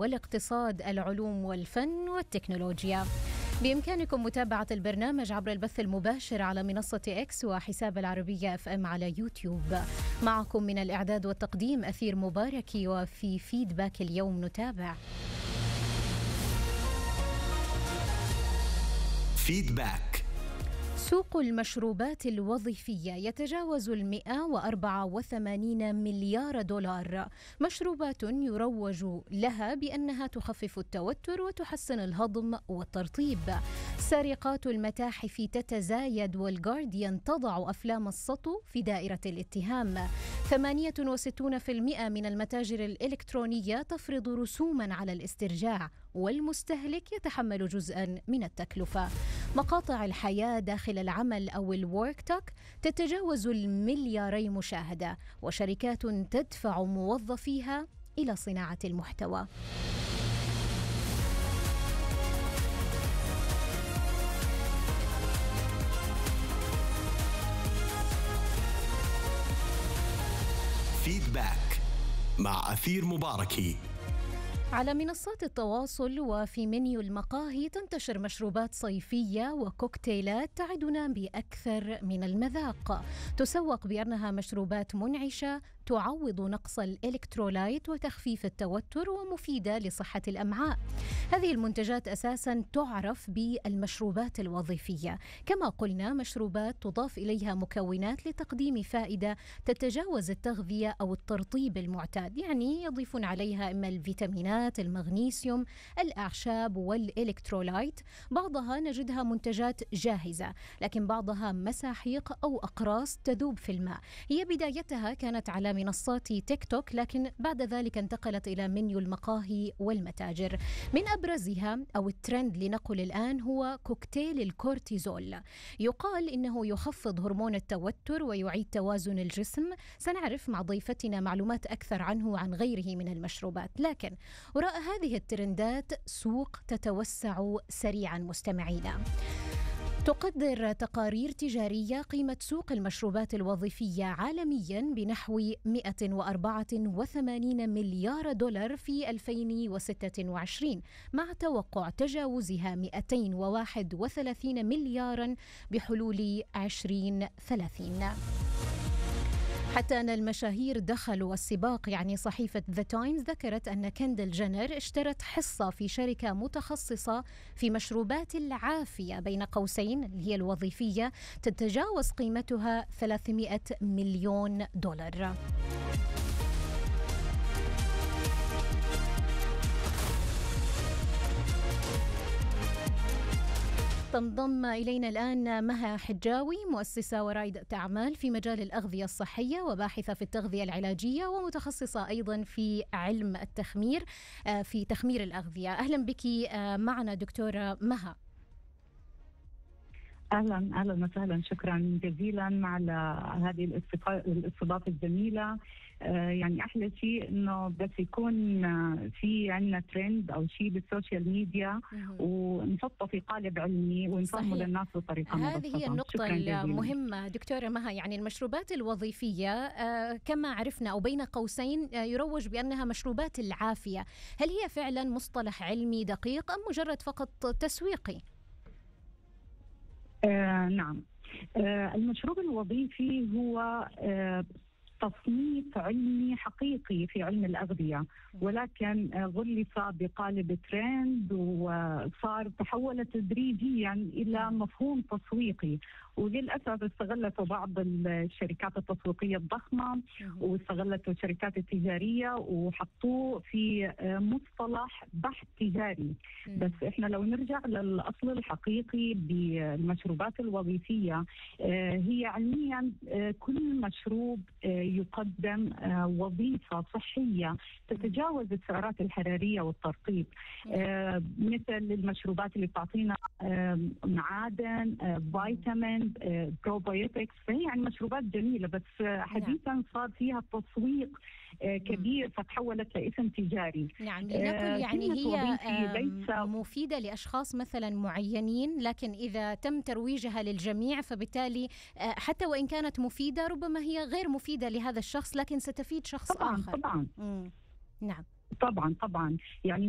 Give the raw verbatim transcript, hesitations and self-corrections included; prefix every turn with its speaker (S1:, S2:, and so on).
S1: والاقتصاد، العلوم والفن والتكنولوجيا. بإمكانكم متابعة البرنامج عبر البث المباشر على منصة إكس وحساب العربية اف ام على يوتيوب. معكم من الإعداد والتقديم أثير مباركي، وفي فيدباك اليوم نتابع
S2: فيدباك.
S1: سوق المشروبات الوظيفية يتجاوز المئة وأربعة وثمانين مليار دولار. مشروبات يروج لها بأنها تخفف التوتر وتحسن الهضم والترطيب. سرقات المتاحف تتزايد، والجارديان تضع أفلام السطو في دائرة الاتهام. ثمانية وستين بالمئة من المتاجر الإلكترونية تفرض رسوما على الاسترجاع، والمستهلك يتحمل جزءا من التكلفة. مقاطع الحياة داخل العمل أو الورك توك تتجاوز الملياري مشاهدة، وشركات تدفع موظفيها إلى صناعة المحتوى.
S2: فيدباك مع أثير مباركي.
S1: على منصات التواصل وفي منيو المقاهي تنتشر مشروبات صيفية وكوكتيلات تعدنا بأكثر من المذاق. تسوق بأنها مشروبات منعشة تعوض نقص الإلكترولايت وتخفيف التوتر ومفيدة لصحة الأمعاء. هذه المنتجات أساساً تعرف بالمشروبات الوظيفية. كما قلنا، مشروبات تضاف إليها مكونات لتقديم فائدة تتجاوز التغذية أو الترطيب المعتاد، يعني يضيفون عليها إما الفيتامينات، المغنيسيوم، الأعشاب والإلكترولايت. بعضها نجدها منتجات جاهزة، لكن بعضها مساحيق أو أقراص تذوب في الماء. هي بدايتها كانت على منصات تيك توك، لكن بعد ذلك انتقلت إلى منيو المقاهي والمتاجر. من أبرزها أو الترند لنقل الآن هو كوكتيل الكورتيزول. يقال إنه يخفض هرمون التوتر ويعيد توازن الجسم. سنعرف مع ضيفتنا معلومات أكثر عنه وعن غيره من المشروبات. لكن وراء هذه الترندات سوق تتوسع سريعا مستمعينا. تقدر تقارير تجارية قيمة سوق المشروبات الوظيفية عالميا بنحو مئة وأربعة وثمانين مليار دولار في ألفين وستة وعشرين، مع توقع تجاوزها مئتين وواحد وثلاثين مليارا بحلول عشرين ثلاثين. حتى أن المشاهير دخلوا السباق. يعني صحيفة ذا تايمز ذكرت أن كندل جينر اشترت حصة في شركة متخصصة في مشروبات العافية بين قوسين اللي هي الوظيفية، تتجاوز قيمتها ثلاثمئة مليون دولار. تنضم إلينا الآن مها حجاوي، مؤسسة ورائدة أعمال في مجال الأغذية الصحية وباحثة في التغذية العلاجية ومتخصصة أيضا في علم التخمير في تخمير الأغذية. أهلا بك معنا دكتورة مها.
S3: أهلا أهلا وسهلا، شكرا جزيلا على هذه الاستضافة الجميلة. آه يعني أحلى شيء إنه بس يكون في عندنا ترند أو شيء بالسوشيال ميديا ونحطه في قالب علمي ونفهمه للناس بطريقة مبسطة.
S1: هذه هي النقطة المهمة دكتورة مها. يعني المشروبات الوظيفية آه كما عرفنا أو بين قوسين آه يروج بأنها مشروبات العافية. هل هي فعلا مصطلح علمي دقيق أم مجرد فقط تسويقي؟
S3: آه نعم، آه المشروب الوظيفي هو آه تصنيف علمي حقيقي في علم الأغذية، ولكن غلف بقالب ترند وصار تحول تدريجيا إلى مفهوم تسويقي. وللأسف استغلته بعض الشركات التسويقية الضخمة واستغلته الشركات التجارية وحطوه في مصطلح بحث تجاري. بس إحنا لو نرجع للأصل الحقيقي بالمشروبات الوظيفية، هي علميا كل مشروب يقدم وظيفة صحية تتجاوز السعرات الحرارية والترطيب، مثل المشروبات اللي بتعطينا معادن، فيتامين، بروبايوتكس. فهي يعني مشروبات جميلة، بس حديثا صار فيها تسويق كبير فتحولت لاسم تجاري.
S1: نعم، لنقل يعني هي مفيدة لأشخاص مثلا معينين، لكن إذا تم ترويجها للجميع فبالتالي حتى وإن كانت مفيدة ربما هي غير مفيدة لهذا الشخص، لكن ستفيد شخص
S3: طبعا
S1: آخر.
S3: طبعا
S1: مم. نعم
S3: طبعا طبعا يعني